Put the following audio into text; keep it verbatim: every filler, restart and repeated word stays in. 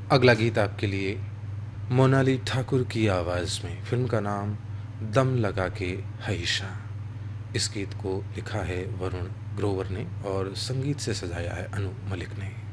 अगला गीत आपके लिए मोनाली ठाकुर की आवाज़ में। फिल्म का नाम दम लगा के हईशा। इस गीत को लिखा है वरुण ग्रोवर ने और संगीत से सजाया है अनु मलिक ने।